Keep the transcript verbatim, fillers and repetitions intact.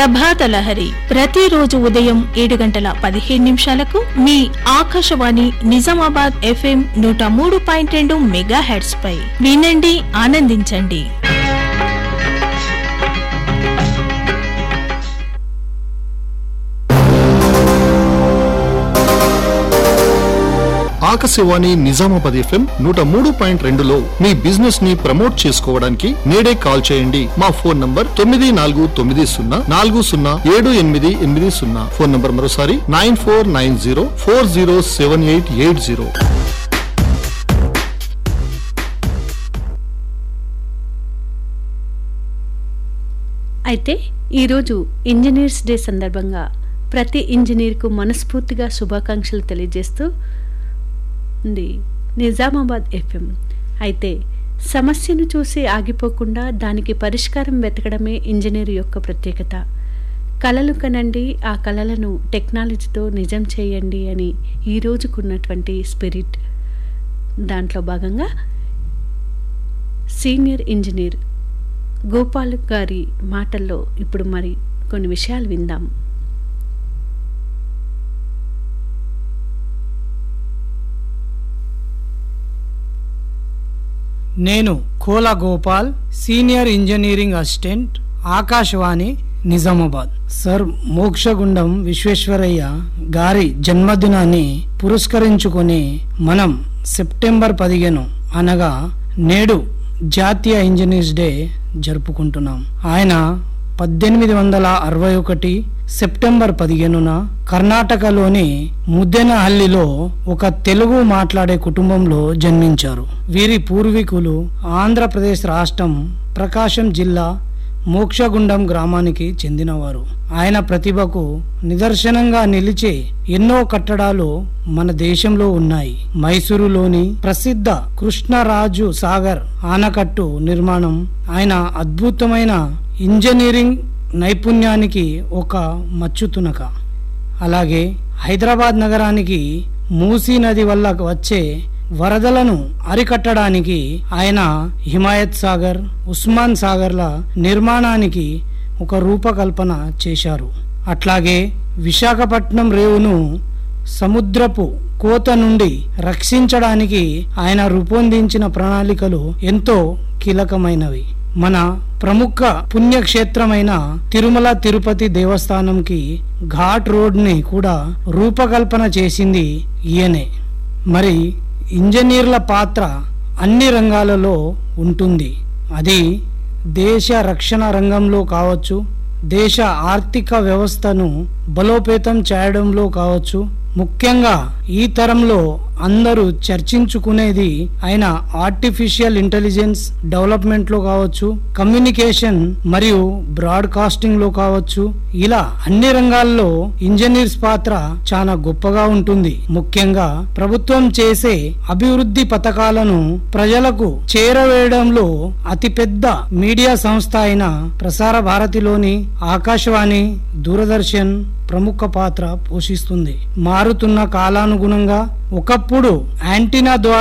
ప్రభాత లహరి ప్రతిరోజు ఉదయం ఏడు గంటల పదిహేను నిమిషాలకు మీ ఆకాశవాణి నిజామాబాద్ ఎఫ్ఎం నూట మూడు పాయింట్ రెండు మెగా హెర్ట్జ్ పై వినండి, ఆనందించండి. ఆకాశవాణి నిజామాబాద్ ఎఫ్ఎం నూట మూడు పాయింట్ రెండులో మీ బిజినెస్ ని ప్రమోట్ చేసుకోవడానికి నేడే కాల్ చేయండి. మా ఫోన్ నంబర్ తొమ్మిది నాలుగు తొమ్మిది సున్నా నాలుగు సున్నా ఏడు ఎనిమిది ఎనిమిది సున్నా. ఫోన్ నంబర్ మరోసారి nine four nine zero four zero seven eight eight zero. అయితే ఈరోజు ఇంజనీర్స్ డే సందర్భంగా ప్రతి ఇంజనీర్కు మనస్ఫూర్తిగా శుభాకాంక్షలు తెలియజేస్తూ ఉంది నిజామాబాద్ ఎఫ్ఎం. అయితే సమస్యను చూసి ఆగిపోకుండా దానికి పరిష్కారం వెతకడమే ఇంజనీర్ యొక్క ప్రత్యేకత. కలలు కనండి, ఆ కలలను టెక్నాలజీతో నిజం చేయండి అని ఈ రోజుకున్నటువంటి స్పిరిట్. దాంట్లో భాగంగా సీనియర్ ఇంజనీర్ గోపాల్ గారి మాటల్లో ఇప్పుడు మరి కొన్ని విషయాలు విందాం. నేను కోల Gopal, senior engineering assistant, Akashvani Nizamabad. Sir Mokshagundam Visvesvaraya గారి జన్మదినాన్ని పురస్కరించుకొని మనం సెప్టెంబర్ పదిహేను అనగా నేడు జాతీయ ఇంజనీర్స్ డే జరుపుకుంటున్నాం. ఆయన పద్దెనిమిది వందల అరవై ఒకటి సెప్టెంబర్ పదిహేనున కర్ణాటకలోని ముద్దెనహల్లిలో ఒక తెలుగు మాట్లాడే కుటుంబంలో జన్మించారు. వీరి పూర్వీకులు ఆంధ్రప్రదేశ్ రాష్ట్రం ప్రకాశం జిల్లా మోక్షగుండం గ్రామానికి చెందినవారు. ఆయన ప్రతిభకు నిదర్శనంగా నిలిచే ఎన్నో కట్టడాలు మన దేశంలో ఉన్నాయి. మైసూరులోని ప్రసిద్ధ కృష్ణరాజు సాగర్ ఆనకట్టు నిర్మాణం ఆయన అద్భుతమైన ఇంజనీరింగ్ నైపుణ్యానికి ఒక మచ్చుతునక. అలాగే హైదరాబాద్ నగరానికి మూసీ నది వల్ల వచ్చే వరదలను అరికట్టడానికి ఆయన హిమాయత్ సాగర్, ఉస్మాన్ సాగర్ల నిర్మాణానికి ఒక రూపకల్పన చేశారు. అట్లాగే విశాఖపట్నం రేవును సముద్రపు కోత నుండి రక్షించడానికి ఆయన రూపొందించిన ప్రణాళికలు ఎంతో కీలకమైనవి. మన ప్రముఖ పుణ్యక్షేత్రమైన తిరుమల తిరుపతి దేవస్థానంకి ఘాట్ రోడ్ ని కూడా రూపకల్పన చేసింది ఈయనే. మరి ఇంజనీర్ల పాత్ర అన్ని రంగాలలో ఉంటుంది. అది దేశ రక్షణ రంగంలో కావచ్చు, దేశ ఆర్థిక వ్యవస్థను బలోపేతం చేయడంలో కావచ్చు. ముఖ్యంగా ఈ తరంలో అందరూ చర్చించుకునేది ఆయన ఆర్టిఫిషియల్ ఇంటెలిజెన్స్ డెవలప్మెంట్ లో కావచ్చు, కమ్యూనికేషన్ మరియు బ్రాడ్కాస్టింగ్ లో కావచ్చు. ఇలా అన్ని రంగాల్లో ఇంజనీర్స్ పాత్ర చాలా గొప్పగా ఉంటుంది. ముఖ్యంగా ప్రభుత్వం చేసే అభివృద్ధి పథకాలను ప్రజలకు చేరవేయడంలో అతిపెద్ద మీడియా సంస్థ అయిన ప్రసార భారతిలోని ఆకాశవాణి, దూరదర్శన్ ప్రముఖ పాత్ర పోషిస్తుంది. మారుతున్న కాలానుగుణంగా ఒకప్పుడు యాంటీనా ద్వారా